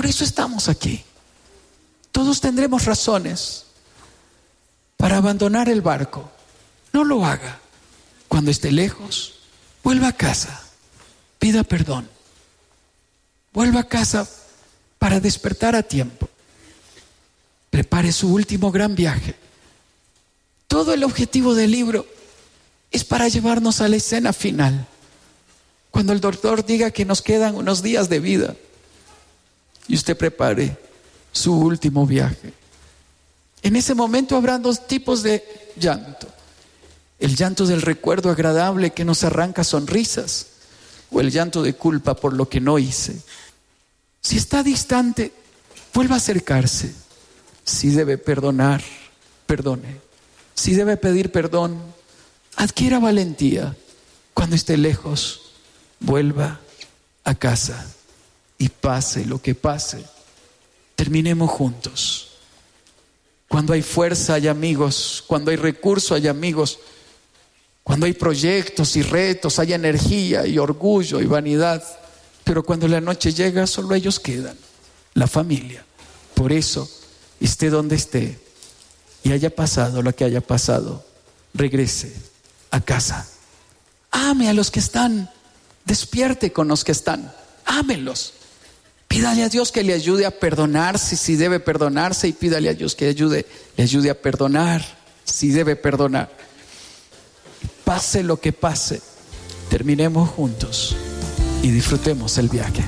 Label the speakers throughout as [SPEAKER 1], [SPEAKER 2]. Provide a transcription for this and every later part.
[SPEAKER 1] eso estamos aquí. Todos tendremos razones para abandonar el barco. No lo haga. Cuando esté lejos, vuelva a casa. Pida perdón. Vuelva a casa para despertar a tiempo. Prepare su último gran viaje. Todo el objetivo del libro es para llevarnos a la escena final. Cuando el doctor diga que nos quedan unos días de vida y usted prepare su último viaje. En ese momento habrá dos tipos de llanto. El llanto del recuerdo agradable que nos arranca sonrisas, o el llanto de culpa por lo que no hice. Si está distante, vuelva a acercarse. Si debe perdonar, perdone. Si debe pedir perdón, adquiera valentía. Cuando esté lejos, vuelva a casa. Y pase lo que pase, terminemos juntos. Cuando hay fuerza hay amigos, cuando hay recursos hay amigos, cuando hay proyectos y retos hay energía y orgullo y vanidad. Pero cuando la noche llega, solo ellos quedan, la familia. Por eso, esté donde esté y haya pasado lo que haya pasado, regrese a casa. Ame a los que están, despierte con los que están, ámelos. Pídale a Dios que le ayude a perdonarse si debe perdonarse, y pídale a Dios que le ayude a perdonar si debe perdonar. Pase lo que pase, terminemos juntos y disfrutemos el viaje.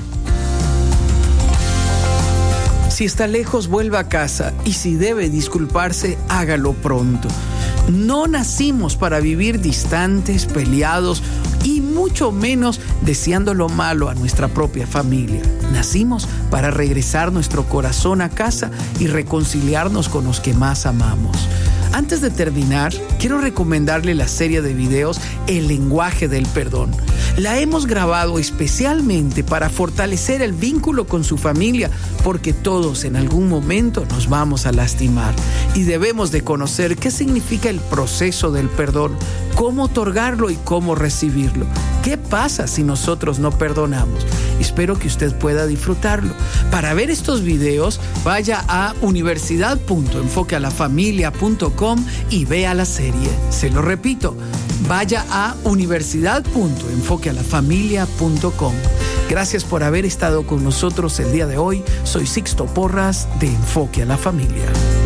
[SPEAKER 1] Si está lejos, vuelva a casa, y si debe disculparse, hágalo pronto. No nacimos para vivir distantes, peleados, y mucho menos deseando lo malo a nuestra propia familia. Nacimos para regresar nuestro corazón a casa y reconciliarnos con los que más amamos. Antes de terminar, quiero recomendarle la serie de videos El lenguaje del perdón. La hemos grabado especialmente para fortalecer el vínculo con su familia, porque todos en algún momento nos vamos a lastimar y debemos de conocer qué significa el proceso del perdón, cómo otorgarlo y cómo recibirlo. ¿Qué pasa si nosotros no perdonamos? Espero que usted pueda disfrutarlo. Para ver estos videos, vaya a universidad.enfoquealafamilia.com y vea la serie. Se lo repito, vaya a universidad.enfoquealafamilia.com. Gracias por haber estado con nosotros el día de hoy. Soy Sixto Porras de Enfoque a la Familia.